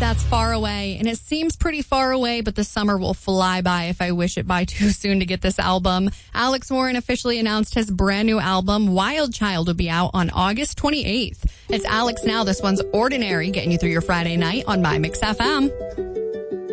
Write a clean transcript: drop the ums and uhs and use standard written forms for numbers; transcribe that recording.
That's Far Away. And it seems pretty far away, but the summer will fly by if I wish it by too soon to get this album. Alex Warren officially announced his brand new album, Wild Child, will be out on August 28th. It's Alex now. This one's Ordinary, getting you through your Friday night on My Mix FM.